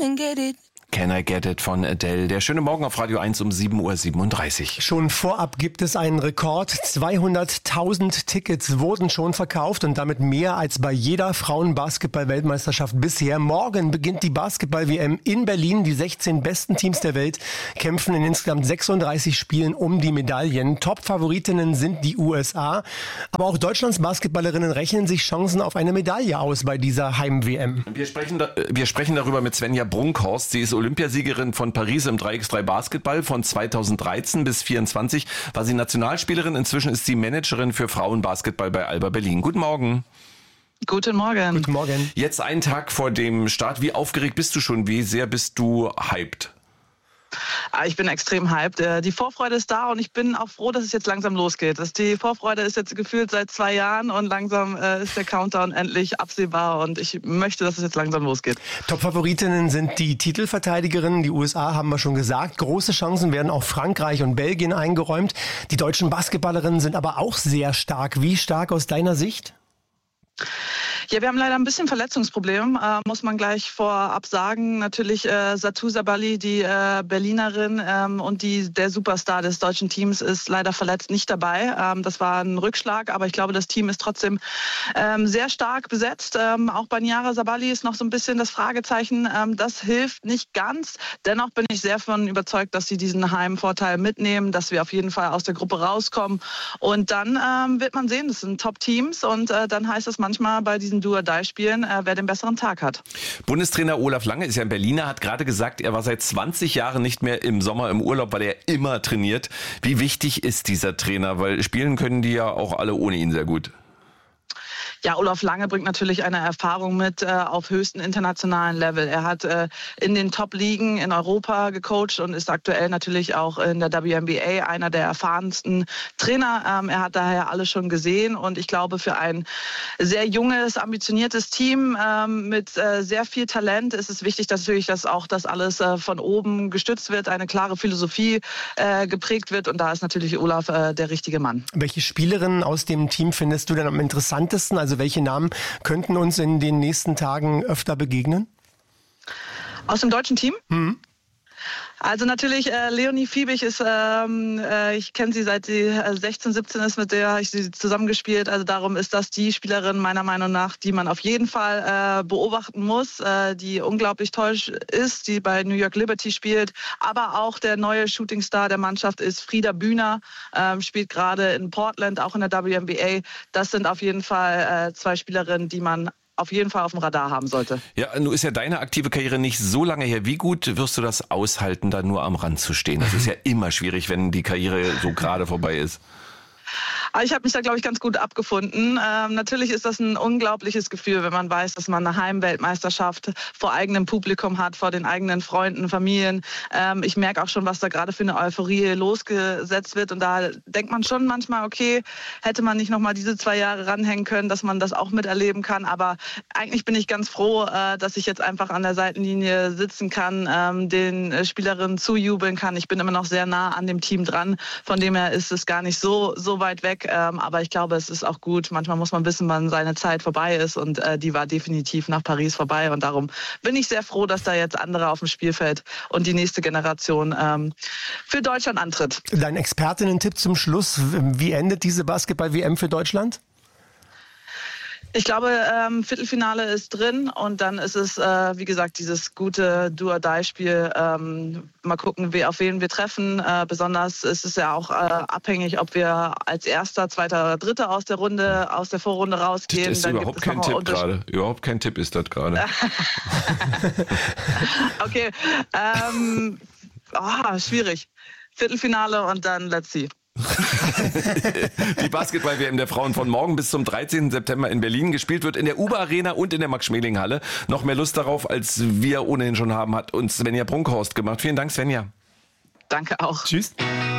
and get it. Can I Get It von Adele. Der schöne Morgen auf Radio 1 um 7:37 Uhr. Schon vorab gibt es einen Rekord. 200.000 Tickets wurden schon verkauft und damit mehr als bei jeder Frauen-Basketball-Weltmeisterschaft bisher. Morgen beginnt die Basketball-WM in Berlin. Die 16 besten Teams der Welt kämpfen in insgesamt 36 Spielen um die Medaillen. Top-Favoritinnen sind die USA. Aber auch Deutschlands Basketballerinnen rechnen sich Chancen auf eine Medaille aus bei dieser Heim-WM. Wir sprechen darüber mit Svenja Brunkhorst. Sie ist Olympiasiegerin von Paris im 3x3 Basketball. Von 2013 bis 2024 war sie Nationalspielerin. Inzwischen ist sie Managerin für Frauenbasketball bei Alba Berlin. Guten Morgen. Guten Morgen. Guten Morgen. Jetzt einen Tag vor dem Start. Wie aufgeregt bist du schon? Wie sehr bist du hyped? Ich bin extrem hyped. Die Vorfreude ist da und ich bin auch froh, dass es jetzt langsam losgeht. Die Vorfreude ist jetzt gefühlt seit 2 Jahren und langsam ist der Countdown endlich absehbar und ich möchte, dass es jetzt langsam losgeht. Top-Favoritinnen sind die Titelverteidigerinnen. Die USA haben wir schon gesagt. Große Chancen werden auch Frankreich und Belgien eingeräumt. Die deutschen Basketballerinnen sind aber auch sehr stark. Wie stark aus deiner Sicht? Ja, wir haben leider ein bisschen Verletzungsproblem, muss man gleich vorab sagen. Natürlich Satou Sabali, die Berlinerin und der Superstar des deutschen Teams ist leider verletzt nicht dabei. Das war ein Rückschlag, aber ich glaube, das Team ist trotzdem sehr stark besetzt. Auch bei Niara Sabali ist noch so ein bisschen das Fragezeichen. Das hilft nicht ganz. Dennoch bin ich sehr davon überzeugt, dass sie diesen Heimvorteil mitnehmen, dass wir auf jeden Fall aus der Gruppe rauskommen. Und dann wird man sehen, das sind Top-Teams und dann heißt es manchmal bei diesen Do-or-Die-Spielen, wer den besseren Tag hat. Bundestrainer Olaf Lange ist ja ein Berliner, hat gerade gesagt, er war seit 20 Jahren nicht mehr im Sommer im Urlaub, weil er immer trainiert. Wie wichtig ist dieser Trainer? Weil spielen können die ja auch alle ohne ihn sehr gut. Ja, Olaf Lange bringt natürlich eine Erfahrung mit auf höchstem internationalen Level. Er hat in den Top-Ligen in Europa gecoacht und ist aktuell natürlich auch in der WNBA einer der erfahrensten Trainer. Er hat daher alles schon gesehen und ich glaube, für ein sehr junges, ambitioniertes Team mit sehr viel Talent ist es wichtig, dass natürlich, dass auch das alles von oben gestützt wird, eine klare Philosophie geprägt wird und da ist natürlich Olaf der richtige Mann. Welche Spielerinnen aus dem Team findest du denn am interessantesten? Also welche Namen könnten uns in den nächsten Tagen öfter begegnen? Aus dem deutschen Team? Also natürlich Leonie Fiebig ist, ich kenne sie seit sie 16, 17 ist, mit der habe ich sie zusammengespielt. Also darum ist das die Spielerin meiner Meinung nach, die man auf jeden Fall beobachten muss, die unglaublich toll ist, die bei New York Liberty spielt. Aber auch der neue Shootingstar der Mannschaft ist Frieda Bühner, spielt gerade in Portland, auch in der WNBA. Das sind auf jeden Fall 2 Spielerinnen, die man auf jeden Fall auf dem Radar haben sollte. Ja, nun ist ja deine aktive Karriere nicht so lange her. Wie gut wirst du das aushalten, da nur am Rand zu stehen? Das ist ja immer schwierig, wenn die Karriere so gerade vorbei ist. Aber ich habe mich da, glaube ich, ganz gut abgefunden. Natürlich ist das ein unglaubliches Gefühl, wenn man weiß, dass man eine Heimweltmeisterschaft vor eigenem Publikum hat, vor den eigenen Freunden, Familien. Ich merke auch schon, was da gerade für eine Euphorie losgesetzt wird. Und da denkt man schon manchmal, okay, hätte man nicht noch mal diese 2 Jahre ranhängen können, dass man das auch miterleben kann. Aber eigentlich bin ich ganz froh, dass ich jetzt einfach an der Seitenlinie sitzen kann, den Spielerinnen zujubeln kann. Ich bin immer noch sehr nah an dem Team dran. Von dem her ist es gar nicht so weit weg. Aber ich glaube, es ist auch gut. Manchmal muss man wissen, wann seine Zeit vorbei ist. Und die war definitiv nach Paris vorbei. Und darum bin ich sehr froh, dass da jetzt andere auf dem Spielfeld und die nächste Generation für Deutschland antritt. Dein Expertinnen-Tipp zum Schluss. Wie endet diese Basketball-WM für Deutschland? Ich glaube, Viertelfinale ist drin und dann ist es, wie gesagt, dieses gute Do-or-Die-Spiel. Mal gucken, auf wen wir treffen. Besonders ist es ja auch abhängig, ob wir als Erster, Zweiter oder Dritter aus der Vorrunde rausgehen. Das ist dann überhaupt kein Tipp gerade. Überhaupt kein Tipp ist das gerade. Okay, schwierig. Viertelfinale und dann let's see. Die Basketball-WM der Frauen von morgen bis zum 13. September in Berlin gespielt wird in der UBA-Arena und in der Max-Schmeling-Halle. Noch mehr Lust darauf, als wir ohnehin schon haben, hat uns Svenja Brunkhorst gemacht. Vielen Dank, Svenja. Danke auch. Tschüss.